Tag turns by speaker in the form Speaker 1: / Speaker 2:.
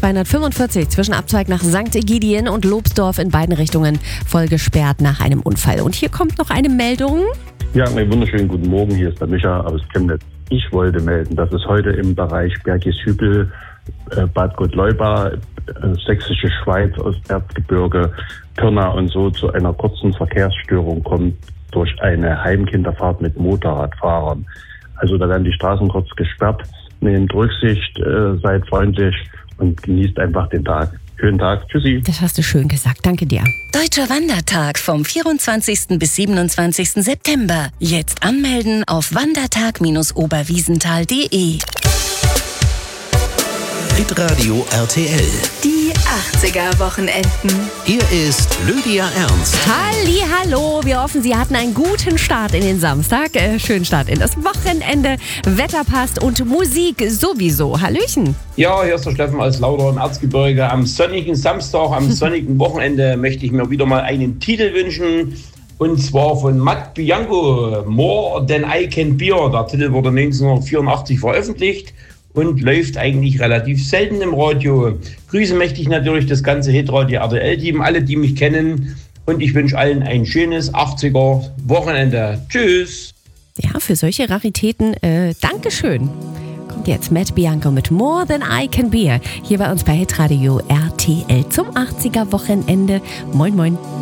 Speaker 1: A245 zwischen Abzweig nach St. Egidien und Lobsdorf in beiden Richtungen voll gesperrt nach einem Unfall. Und hier kommt noch eine Meldung.
Speaker 2: Ja, einen wunderschönen guten Morgen. Hier ist der Micha aus Chemnitz. Ich wollte melden, dass es heute im Bereich Bergisch-Hügel, Bad Gottleuba, Sächsische Schweiz, Osterzgebirge, Pirna und so zu einer kurzen Verkehrsstörung kommt durch eine Heimkinderfahrt mit Motorradfahrern. Also da werden die Straßen kurz gesperrt. Nehmt Rücksicht, seid freundlich und genießt einfach den Tag. Schönen Tag. Tschüssi.
Speaker 1: Das hast du schön gesagt. Danke dir.
Speaker 3: Deutscher Wandertag vom 24. bis 27. September. Jetzt anmelden auf wandertag-oberwiesenthal.de.
Speaker 4: Hitradio RTL.
Speaker 5: Die 80er-Wochenenden.
Speaker 4: Hier ist Lydia Ernst.
Speaker 1: Hallihallo, wir hoffen, Sie hatten einen guten Start in den Samstag, schönen Start in das Wochenende, Wetter passt und Musik sowieso. Hallöchen.
Speaker 6: Ja, hier ist der Steffen aus Lauter im Erzgebirge. Am sonnigen Samstag, am sonnigen Wochenende möchte ich mir wieder mal einen Titel wünschen. Und zwar von Matt Bianco, More Than I Can Bear. Der Titel wurde 1984 veröffentlicht und läuft eigentlich relativ selten im Radio. Grüße möchte ich natürlich das ganze Hitradio RTL-Team, alle, die mich kennen. Und ich wünsche allen ein schönes 80er-Wochenende. Tschüss.
Speaker 1: Ja, für solche Raritäten, Dankeschön. Kommt jetzt Matt Bianco mit More Than I Can Bear. Hier bei uns bei Hitradio RTL zum 80er-Wochenende. Moin, moin.